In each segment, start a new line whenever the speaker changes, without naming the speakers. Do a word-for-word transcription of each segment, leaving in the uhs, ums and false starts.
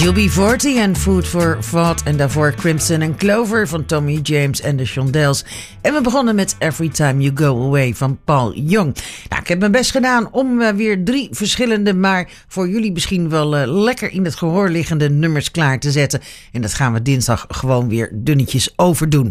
U B veertig en Food for Thought. En daarvoor Crimson and Clover van Tommy James en de Shondells. En we begonnen met Every Time You Go Away van Paul Young. Nou, ik heb mijn best gedaan om uh, weer drie verschillende, maar voor jullie misschien wel uh, lekker in het gehoor liggende nummers klaar te zetten. En dat gaan we dinsdag gewoon weer dunnetjes overdoen.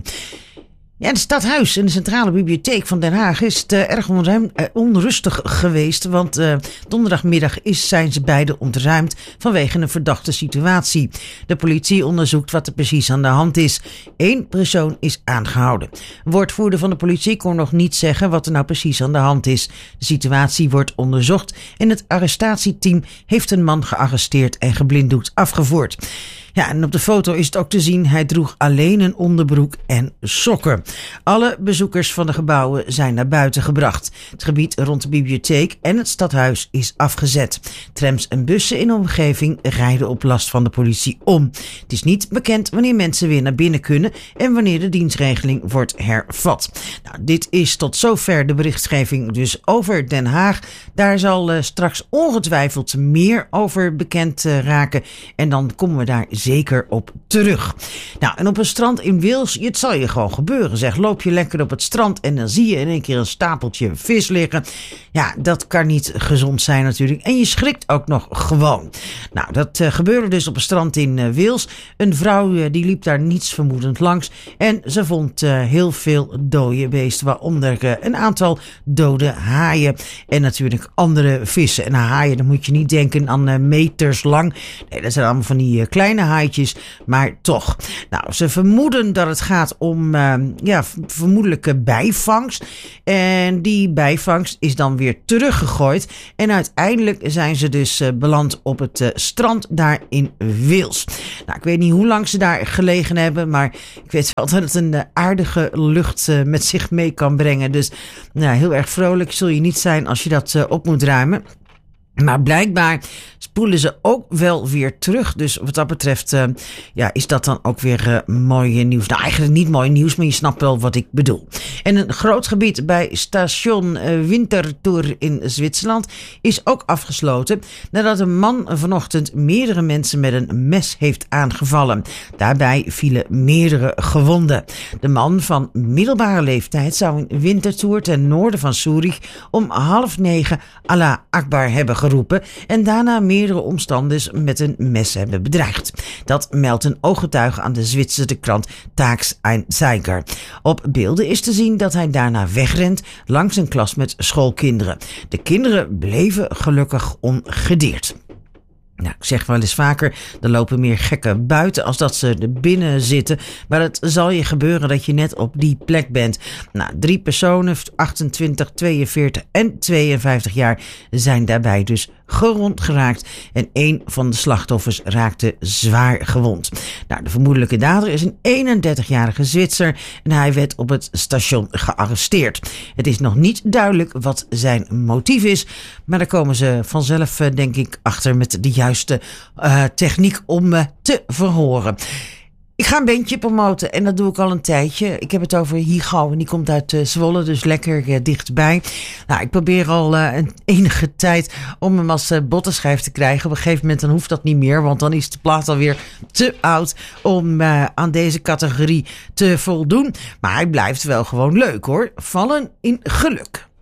Ja, het stadhuis en de Centrale Bibliotheek van Den Haag is het uh, erg onruim, uh, onrustig geweest. Want uh, donderdagmiddag is, zijn ze beide ontruimd vanwege een verdachte situatie. De politie onderzoekt wat er precies aan de hand is. Eén persoon is aangehouden. Een woordvoerder van de politie kon nog niet zeggen wat er nou precies aan de hand is. De situatie wordt onderzocht en het arrestatieteam heeft een man gearresteerd en geblinddoekt afgevoerd. Ja, en op de foto is het ook te zien, hij droeg alleen een onderbroek en sokken. Alle bezoekers van de gebouwen zijn naar buiten gebracht. Het gebied rond de bibliotheek en het stadhuis is afgezet. Trams en bussen in de omgeving rijden op last van de politie om. Het is niet bekend wanneer mensen weer naar binnen kunnen en wanneer de dienstregeling wordt hervat. Nou, dit is tot zover de berichtgeving dus over Den Haag. Daar zal uh, straks ongetwijfeld meer over bekend uh, raken en dan komen we daar zeker op terug. Nou, en op een strand in Wales, het zal je gewoon gebeuren, zeg. Loop je lekker op het strand en dan zie je in één keer een stapeltje vis liggen. Ja, dat kan niet gezond zijn natuurlijk. En je schrikt ook nog gewoon. Nou, dat uh, gebeurde dus op een strand in uh, Wales. Een vrouw uh, die liep daar niets vermoedend langs en ze vond uh, heel veel dode beesten, waaronder uh, een aantal dode haaien en natuurlijk andere vissen. En haaien, dan moet je niet denken aan uh, meters lang. Nee, dat zijn allemaal van die uh, kleine haaitjes, maar toch. Nou, ze vermoeden dat het gaat om uh, ja, vermoedelijke bijvangst. En die bijvangst is dan weer teruggegooid. En uiteindelijk zijn ze dus uh, beland op het uh, strand daar in Wales. Nou, ik weet niet hoe lang ze daar gelegen hebben, maar ik weet wel dat het een uh, aardige lucht uh, met zich mee kan brengen. Dus nou, heel erg vrolijk zul je niet zijn als je dat uh, op moet ruimen. Maar blijkbaar spoelen ze ook wel weer terug. Dus wat dat betreft uh, ja, is dat dan ook weer uh, mooi nieuws. Nou, eigenlijk niet mooi nieuws, maar je snapt wel wat ik bedoel. En een groot gebied bij station uh, Winterthur in Zwitserland is ook afgesloten nadat een man vanochtend meerdere mensen met een mes heeft aangevallen. Daarbij vielen meerdere gewonden. De man van middelbare leeftijd zou in Winterthur ten noorden van Zurich om half negen Allah Akbar hebben geroepen en daarna meerdere omstanders met een mes hebben bedreigd. Dat meldt een ooggetuige aan de Zwitserse krant Tages-Anzeiger. Op beelden is te zien dat hij daarna wegrent langs een klas met schoolkinderen. De kinderen bleven gelukkig ongedeerd. Nou, ik zeg wel eens vaker, er lopen meer gekken buiten als dat ze er binnen zitten. Maar het zal je gebeuren dat je net op die plek bent. Nou, drie personen, achtentwintig, tweeënveertig en tweeënvijftig jaar, zijn daarbij dus gewond geraakt. En één van de slachtoffers raakte zwaar gewond. Nou, de vermoedelijke dader is een eenendertigjarige Zwitser en hij werd op het station gearresteerd. Het is nog niet duidelijk wat zijn motief is, maar daar komen ze vanzelf, denk ik, achter met de juiste uh, techniek om uh, te verhoren. Ik ga een bandje promoten en dat doe ik al een tijdje. Ik heb het over Higo en die komt uit uh, Zwolle, dus lekker uh, dichtbij. Nou, ik probeer al uh, een enige tijd om hem als uh, bottenschijf te krijgen. Op een gegeven moment dan hoeft dat niet meer, want dan is de plaat alweer te oud om uh, aan deze categorie te voldoen. Maar hij blijft wel gewoon leuk hoor. Vallen in geluk.